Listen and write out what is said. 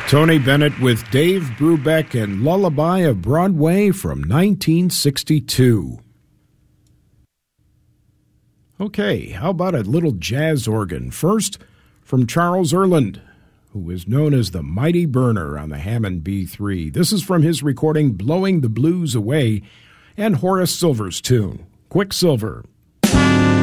Tony Bennett with Dave Brubeck and Lullaby of Broadway from 1962. Okay, how about a little jazz organ? First, from Charles Earland, who is known as the Mighty Burner on the Hammond B3. This is from his recording Blowing the Blues Away and Horace Silver's tune, Quicksilver.